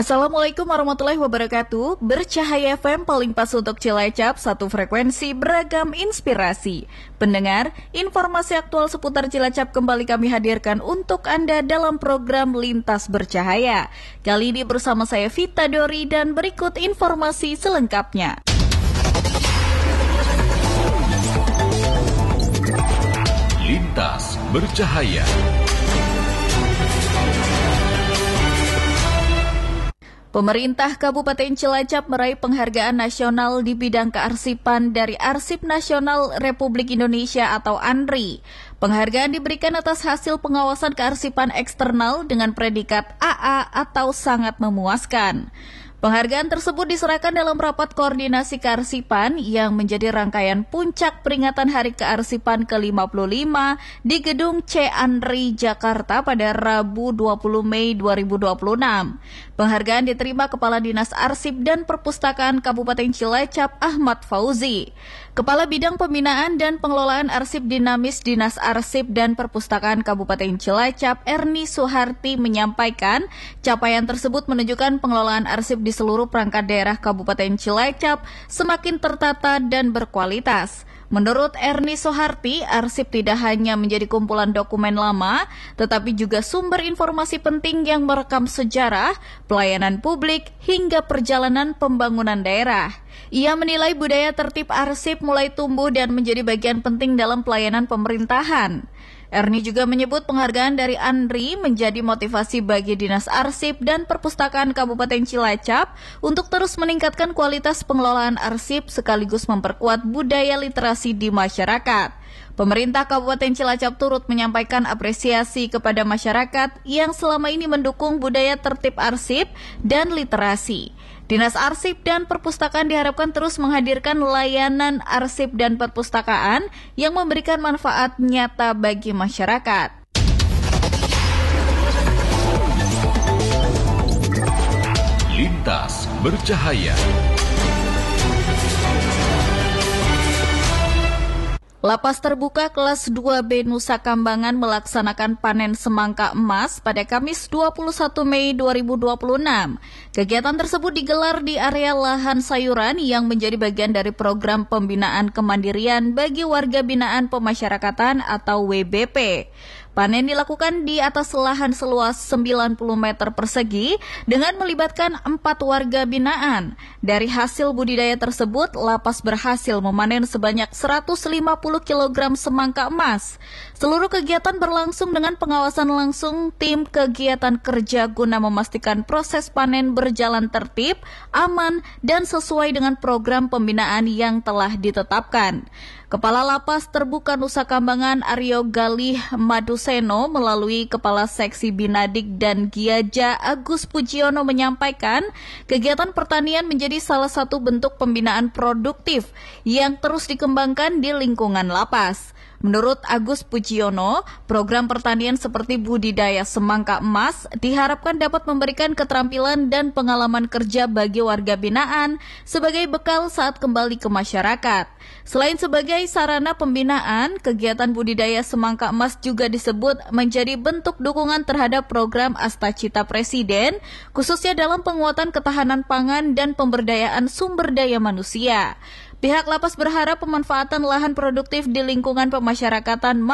Assalamualaikum warahmatullahi wabarakatuh. Bercahaya FM paling pas untuk Cilacap, satu frekuensi beragam inspirasi. Pendengar, informasi aktual seputar Cilacap kembali kami hadirkan untuk Anda dalam program Lintas Bercahaya. Kali ini bersama saya Vita Dori dan berikut informasi selengkapnya. Lintas Bercahaya. Pemerintah Kabupaten Cilacap meraih penghargaan nasional di bidang kearsipan dari Arsip Nasional Republik Indonesia atau ANRI. Penghargaan diberikan atas hasil pengawasan kearsipan eksternal dengan predikat AA atau sangat memuaskan. Penghargaan tersebut diserahkan dalam rapat koordinasi kearsipan yang menjadi rangkaian puncak peringatan Hari Kearsipan ke-55 di Gedung C ANRI Jakarta pada Rabu 20 Mei 2026. Penghargaan diterima Kepala Dinas Arsip dan Perpustakaan Kabupaten Cilacap Ahmad Fauzi. Kepala Bidang Pembinaan dan Pengelolaan Arsip Dinamis Dinas Arsip dan Perpustakaan Kabupaten Cilacap Erni Suharti menyampaikan capaian tersebut menunjukkan pengelolaan arsip di seluruh perangkat daerah Kabupaten Cilacap semakin tertata dan berkualitas. Menurut Erni Suharti, arsip tidak hanya menjadi kumpulan dokumen lama, tetapi juga sumber informasi penting yang merekam sejarah, pelayanan publik, hingga perjalanan pembangunan daerah. Ia menilai budaya tertib arsip mulai tumbuh dan menjadi bagian penting dalam pelayanan pemerintahan. Erni juga menyebut penghargaan dari ANRI menjadi motivasi bagi Dinas Arsip dan Perpustakaan Kabupaten Cilacap untuk terus meningkatkan kualitas pengelolaan arsip sekaligus memperkuat budaya literasi di masyarakat. Pemerintah Kabupaten Cilacap turut menyampaikan apresiasi kepada masyarakat yang selama ini mendukung budaya tertib arsip dan literasi. Dinas Arsip dan Perpustakaan diharapkan terus menghadirkan layanan arsip dan perpustakaan yang memberikan manfaat nyata bagi masyarakat. Lintas Bercahaya. Lapas Terbuka kelas 2B Nusa Kambangan melaksanakan panen semangka emas pada Kamis 21 Mei 2026. Kegiatan tersebut digelar di area lahan sayuran yang menjadi bagian dari program pembinaan kemandirian bagi warga binaan pemasyarakatan atau WBP. Panen dilakukan di atas lahan seluas 90 meter persegi dengan melibatkan 4 warga binaan. Dari hasil budidaya tersebut, lapas berhasil memanen sebanyak 150 kg semangka emas. Seluruh kegiatan berlangsung dengan pengawasan langsung tim kegiatan kerja guna memastikan proses panen berjalan tertib, aman, dan sesuai dengan program pembinaan yang telah ditetapkan. Kepala Lapas Terbuka Nusa Kambangan Aryo Galih Maduseno melalui Kepala Seksi Binadik dan Giaja Agus Pujiono menyampaikan kegiatan pertanian menjadi salah satu bentuk pembinaan produktif yang terus dikembangkan di lingkungan lapas. Menurut Agus Pujiono, program pertanian seperti budidaya semangka emas diharapkan dapat memberikan keterampilan dan pengalaman kerja bagi warga binaan sebagai bekal saat kembali ke masyarakat. Selain sebagai sarana pembinaan, kegiatan budidaya semangka emas juga disebut menjadi bentuk dukungan terhadap program Astacita Presiden, khususnya dalam penguatan ketahanan pangan dan pemberdayaan sumber daya manusia. Pihak lapas berharap pemanfaatan lahan produktif di lingkungan pemasyarakatan